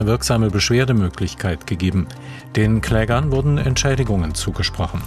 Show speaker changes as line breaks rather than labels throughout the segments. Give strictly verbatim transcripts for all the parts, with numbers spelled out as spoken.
wirksame Beschwerdemöglichkeit gegeben. Den Klägern wurden Entschädigungen zugesprochen.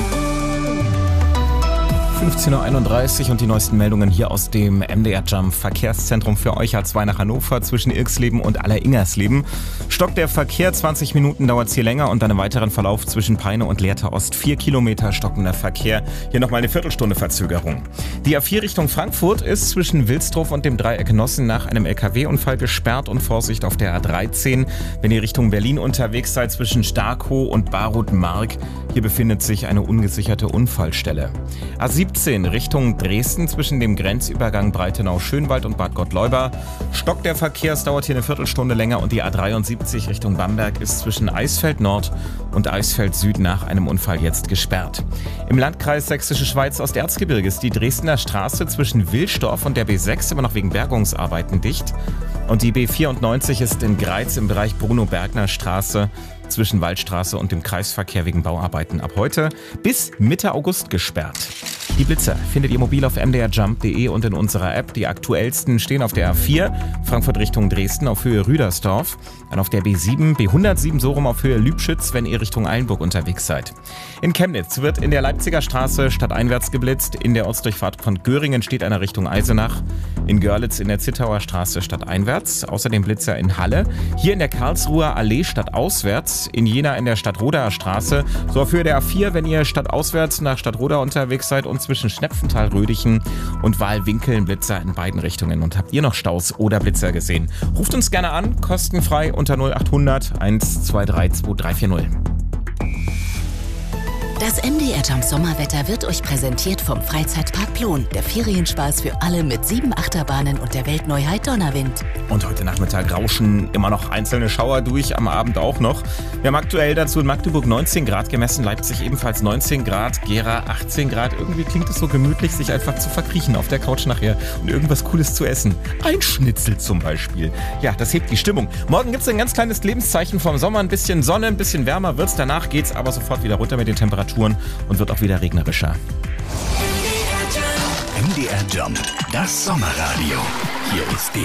fünfzehn Uhr einunddreißig und die neuesten Meldungen hier aus dem M D R Jump Verkehrszentrum für euch A zwei nach Hannover zwischen Irksleben und Aller-Ingersleben. Stockt der Verkehr, zwanzig Minuten dauert es hier länger und dann im weiteren Verlauf zwischen Peine und Lehrte Ost vier Kilometer stockender Verkehr. Hier nochmal eine Viertelstunde Verzögerung. Die A vier Richtung Frankfurt ist zwischen Wilsdruff und dem Dreieck Nossen nach einem L K W-Unfall gesperrt und Vorsicht auf der A dreizehn. Wenn ihr Richtung Berlin unterwegs seid zwischen Starkow und Barut-Mark, hier befindet sich eine ungesicherte Unfallstelle. A siebzehn Richtung Dresden zwischen dem Grenzübergang Breitenau-Schönwald und Bad Gottleuba. Stockt der Verkehr, es dauert hier eine Viertelstunde länger und die A dreiundsiebzig Richtung Bamberg ist zwischen Eisfeld Nord und Eisfeld Süd nach einem Unfall jetzt gesperrt. Im Landkreis Sächsische Schweiz Osterzgebirge ist die Dresdner Straße zwischen Wilsdorf und der B sechs immer noch wegen Bergungsarbeiten dicht. Und die B vierundneunzig ist in Greiz im Bereich Bruno-Bergner-Straße zwischen Waldstraße und dem Kreisverkehr wegen Bauarbeiten ab heute bis Mitte August gesperrt. Die Blitzer findet ihr mobil auf m d r jump punkt d e und in unserer App. Die aktuellsten stehen auf der A vier, Frankfurt Richtung Dresden auf Höhe Rüdersdorf. Dann auf der B sieben, B hundertsieben so rum auf Höhe Lübschütz, wenn ihr Richtung Eilenburg unterwegs seid. In Chemnitz wird in der Leipziger Straße stadteinwärts geblitzt. In der Ortsdurchfahrt von Göringen steht einer Richtung Eisenach. In Görlitz in der Zittauer Straße stadteinwärts. Außerdem Blitzer in Halle. Hier in der Karlsruher Allee stadtauswärts. In Jena in der Stadtrodaer Straße. So auf Höhe der A vier, wenn ihr stadtauswärts nach Stadtroda unterwegs seid und zwischen Schnepfenthal, Rödichen und Wahlwinkeln Blitzer in beiden Richtungen. Und habt ihr noch Staus oder Blitzer gesehen? Ruft uns gerne an, kostenfrei unter null acht hundert eins zwei drei zwei drei vier null.
Das M D R Jump Sommerwetter wird euch präsentiert vom Freizeitpark Plon. Der Ferienspaß für alle mit sieben Achterbahnen und der Weltneuheit Donnerwind.
Und heute Nachmittag rauschen immer noch einzelne Schauer durch, am Abend auch noch. Wir haben aktuell dazu in Magdeburg neunzehn Grad gemessen, Leipzig ebenfalls neunzehn Grad, Gera achtzehn Grad. Irgendwie klingt es so gemütlich, sich einfach zu verkriechen auf der Couch nachher und irgendwas Cooles zu essen. Ein Schnitzel zum Beispiel. Ja, das hebt die Stimmung. Morgen gibt es ein ganz kleines Lebenszeichen vom Sommer. Ein bisschen Sonne, ein bisschen wärmer wird's. Danach geht's aber sofort wieder runter mit den Temperaturen und wird auch wieder regnerischer.
M D R Jump, das Sommerradio. Hier ist der